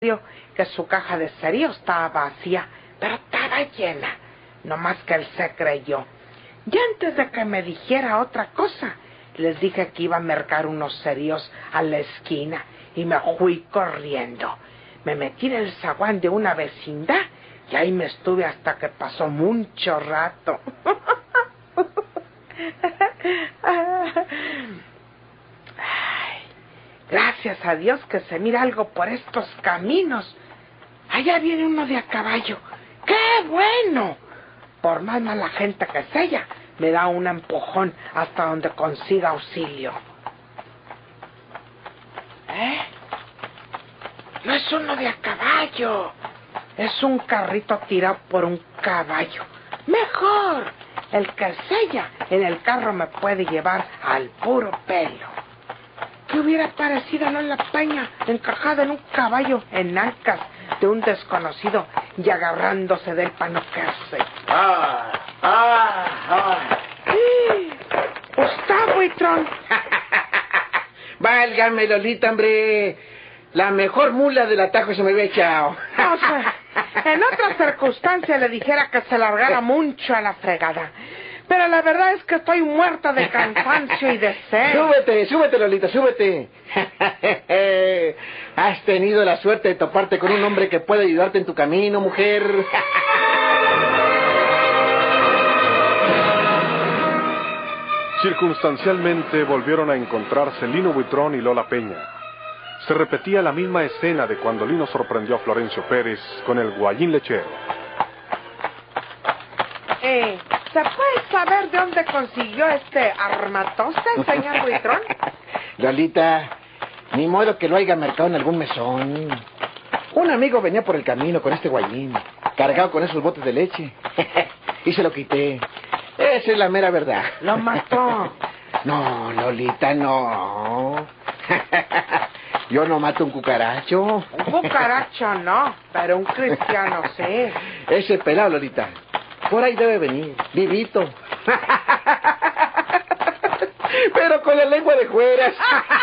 que su caja de cerillos estaba vacía, pero estaba llena. Nomás que él se creyó. Y antes de que me dijera otra cosa, les dije que iba a mercar unos cerillos a la esquina y me fui corriendo. Me metí en el zaguán de una vecindad y ahí me estuve hasta que pasó mucho rato. Ay, gracias a Dios que se mira algo por estos caminos. Allá viene uno de a caballo. ¡Qué bueno! Por más mala gente que sea, me da un empujón hasta donde consiga auxilio. No es uno de a caballo. Es un carrito tirado por un caballo. ¡Mejor! El que sella en el carro me puede llevar al puro pelo. ¿Qué hubiera parecido en la peña encajada en un caballo en ancas de un desconocido y agarrándose de él para no caerse? ¡Está, buitrón! Válgame, Lolita, hombre. La mejor mula del atajo se me había echado. O sea, en otras circunstancias le dijera que se largara mucho a la fregada. Pero la verdad es que estoy muerta de cansancio y de sed. Súbete, Lolita, súbete. Has tenido la suerte de toparte con un hombre que puede ayudarte en tu camino, mujer. Circunstancialmente volvieron a encontrarse Lino Buitrón y Lola Peña. Se repetía la misma escena de cuando Lino sorprendió a Florencio Pérez con el guayín lechero. ¿Se puede saber de dónde consiguió este armatoste, señor Buitrón? Lolita, ni modo que lo haya mercado en algún mesón. Un amigo venía por el camino con este guayín, cargado con esos botes de leche. Y se lo quité. Esa es la mera verdad. ¿Lo mató? No, Lolita, no. Yo no mato un cucaracho. Un cucaracho no, pero un cristiano sí. Ese pelado, Lolita, por ahí debe venir, vivito. Pero con la lengua de fuera.